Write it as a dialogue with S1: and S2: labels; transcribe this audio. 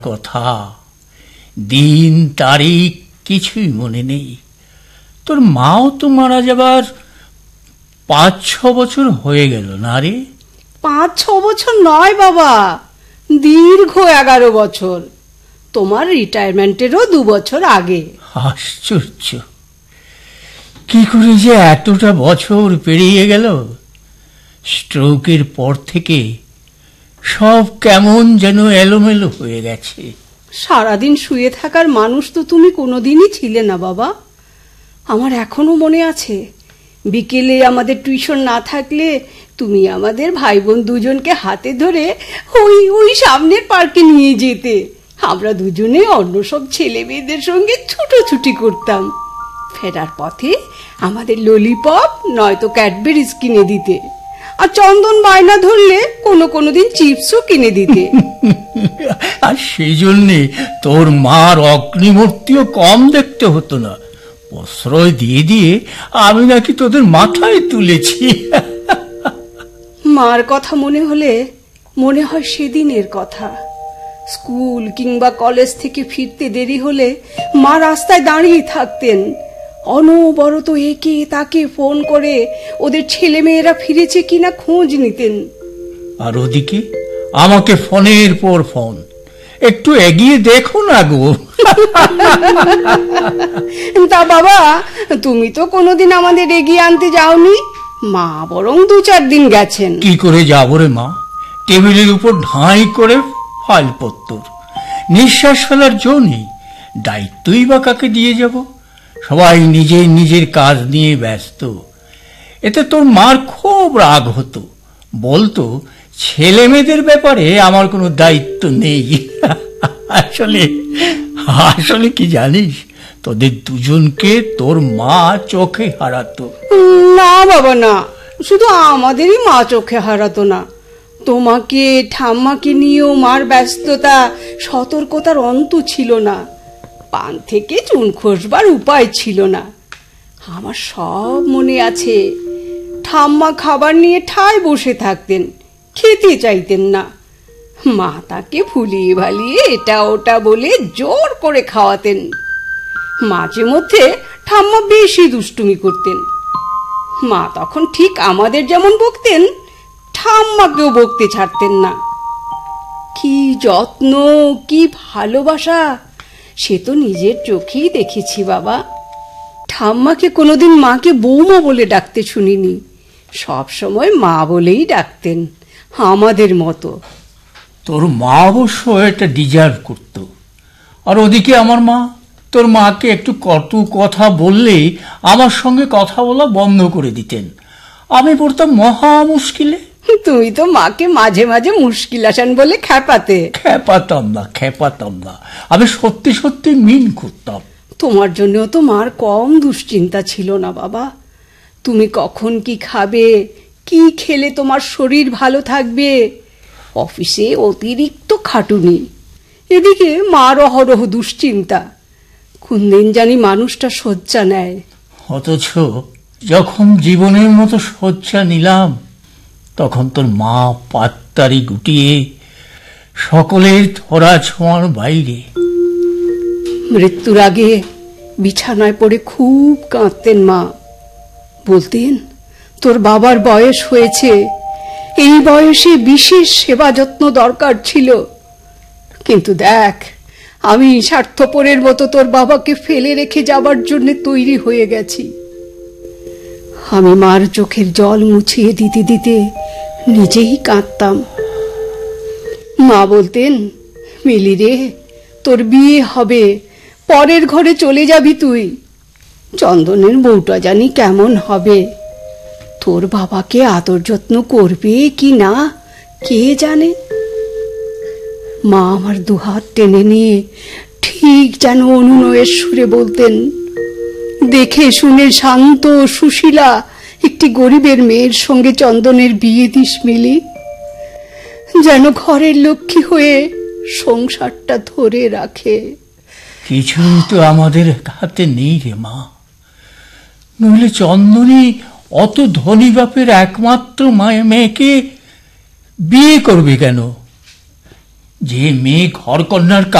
S1: কথা, দিন তারিখ কিছুই মনে নেই। তোর মাও তো মারা যাবার 5-6 বছর হয়ে গেল না রে?
S2: 5-6 বছর নয় বাবা, দীর্ঘ 11 বছর। তোমার রিটায়ারমেন্টেরও 2 বছর আগে।
S1: আশ্চর্য, কি করে যে এতটা বছর পেরিয়ে গেল। স্ট্রোকের পর থেকে সব কেমন যেন এলোমেলো হয়ে গেছে।
S2: সারাদিন শুয়ে থাকার মানুষ তো তুমি কোনোদিনই ছিলে না বাবা। আমার এখনো মনে আছে, বিকেলে আমাদের টিউশন না থাকলে তুমি আমাদের ভাই বোন দুজনকে হাতে ধরে ওই সামনের পার্কে নিয়ে যেতে। আমরা দুজনে অন্য সব ছেলে মেয়েদের সঙ্গে ছুটোছুটি করতাম। ফেরার পথে আমাদের ললিপপ নয়তো ক্যাডবেরিজ কিনে দিতে, আর চন্দন বায়না ধরলে কোনো দিন চিপসও কিনে দিতে।
S1: আর সেই জন্যে তোর মার অগ্নিমূর্তিও কম দেখতে হতো না। প্রশ্রয় দিয়ে দিয়ে আমি নাকি তোদের মাথায় তুলেছি।
S2: মার কথা মনে হলে মনে হয় সেদিনের কথা। স্কুল কিংবা কলেজ থেকে ফিরতে দেরি হলে মা রাস্তায় দাঁড়িয়ে থাকতেন, অনবরত একে তাকে ফোন করে ওদের ছেলে মেয়েরা ফিরেছে কিনা খোঁজ নিতেন।
S1: আর ওদিকে আমাকে ফোনের পর ফোন, একটু এগিয়ে দেখো না গো।
S2: তা বাবা, তুমি তো কোনোদিন আমাদের এগিয়ে আনতে যাওনি। মা বরং 2-4 দিন গেছেন।
S1: কি করে যাবো রে মা? টেবিলের উপর ঢাই করে ফাইলপত্তর, নিঃশ্বাস ফেলার জো নেই। দায়িত্বই বা কাকে দিয়ে যাব? সবাই নিজের নিজের কাজ নিয়ে ব্যস্ত। এতে তোর মার খুব রাগ হতো, বলতো ছেলে মেয়েদের ব্যাপারে আমার কোনো দায়িত্ব নেই। আসলে কি জানিস, তোদের দুজনকে তোর মা চোখে হারাতো।
S2: না বাবা না, শুধু আমাদেরই মা চোখে হারাতো না, তোমাকে ঠাম্মাকে নিয়েও মার ব্যস্ততা সতর্কতার অন্ত ছিল না। পান থেকে চুন খসবার উপায় ছিল না। আমার সব মনে আছে, ঠাম্মা খাবার নিয়ে ঠায় বসে থাকতেন, খেতে চাইতেন না। মা তাকে ভুলিয়ে ভালিয়ে এটা ওটা বলে জোর করে খাওয়াতেন। মাঝে মধ্যে ঠাম্মা বেশি দুষ্টুমি করতেন। মা তখন ঠিক আমাদের যেমন বকতেন, ঠাম্মাকেও বকতে ছাড়তেন না। কি যত্ন, কি ভালোবাসা, সে তো নিজের চোখেই দেখেছি বাবা। ঠাম্মাকে কোনোদিন মাকে বৌমা বলে ডাকতে শুনিনি, সব সময় মা বলেই ডাকতেন, আমাদের মতো।
S1: তোর মা অবশ্য এটা ডিজার্ভ করত। আর ওদিকে আমার মা, তোর মাকে একটু কটু কথা বললেই আমার সঙ্গে কথা বলা বন্ধ করে দিতেন। আমি পড়তাম মহা মুশকিলে।
S2: তুমি তো মাকে মাঝে মাঝে মুশকিল আসান বলে
S1: খেপাতাম না, আমি সত্যি সত্যি মিন করতাম।
S2: তোমার জন্য তো মার কম দুশ্চিন্তা ছিল না বাবা। তুমি কখন কি খাবে, কি খেলে তোমার শরীর ভালো থাকবে। অফিসে অতিরিক্ত খাটুনি, এদিকে মার অহরহ দুশ্চিন্তা। কোন দিন জানি মানুষটা শয্যা নেয়।
S1: অথচ যখন জীবনের মতো শয্যা নিলাম, তখন তোর মা পাত্তারি গুটিয়ে সকলের ধরা ছোঁয়ার বাইরে।
S2: মৃত্যুর আগে বিছানায় পড়ে খুব কাঁদতেন মা। বলতেন, তোর বাবার বয়স হয়েছে, এই বয়সে বিশেষ সেবা যত্ন দরকার ছিল। কিন্তু দেখ, আমি স্বার্থপরের মতো তোর বাবাকে ফেলে রেখে যাবার জন্য তৈরি হয়ে গেছি। আমি মার চোখের জল মুছিয়ে দিতে দিতে নিজেই কাঁদতাম। মা বলতেন, মিলি রে, তোর বিয়ে হবে, পরের ঘরে চলে যাবি তুই। চন্দনের বউটা জানি কেমন হবে, তোর বাবাকে আদর যত্ন করবে কি না কে জানে। মা আমার দুহাত টেনে নিয়ে ঠিক যেন অনুনয়ের সুরে বলতেন, দেখে শুনে শান্ত সুশীলা একটি গরিবের মেয়ের সঙ্গে চন্দনের বিয়ে দিস মিলি, যেন ঘরের লক্ষ্মী হয়ে সংসারটা ধরে রাখে।
S1: কিছুই তো আমাদের হাতে নেই রে মা, নইলে চন্দনী অত ধনী বাপের একমাত্র মেয়েকে বিয়ে করবে কেন? যে মেয়ে ঘরকন্যার